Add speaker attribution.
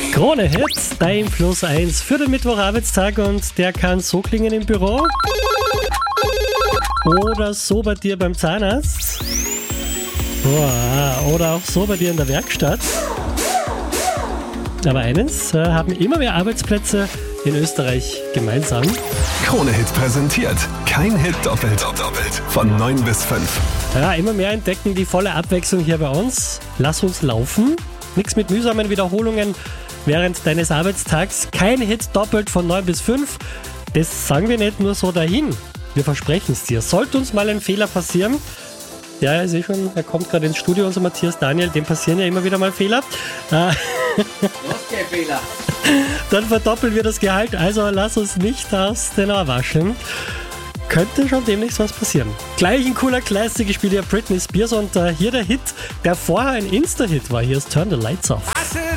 Speaker 1: Krone Hits, dein Plus 1 für den Mittwocharbeitstag und der kann so klingen im Büro oder so bei dir beim Zahnarzt oder auch so bei dir in der Werkstatt. Aber eines haben immer mehr Arbeitsplätze in Österreich gemeinsam.
Speaker 2: Krone Hit präsentiert. Kein Hit doppelt. Von 9 bis 5.
Speaker 1: Ja, immer mehr entdecken die volle Abwechslung hier bei uns. Lass uns laufen. Nichts mit mühsamen Wiederholungen während deines Arbeitstags. Kein Hit doppelt von 9 bis 5. Das sagen wir nicht nur so dahin. Wir versprechen es dir. Sollte uns mal ein Fehler passieren, ja, ich sehe schon, er kommt gerade ins Studio, unser Matthias Daniel, dem passieren ja immer wieder mal Fehler.
Speaker 3: Was kein Fehler?
Speaker 1: Dann verdoppeln wir das Gehalt, also lass uns nicht aus den Ohr waschen. Könnte schon demnächst was passieren. Gleich ein cooler Classic, ich spiele ja Britney Spears und hier der Hit, der vorher ein Insta-Hit war. Hier ist Turn the Lights Off.
Speaker 4: I said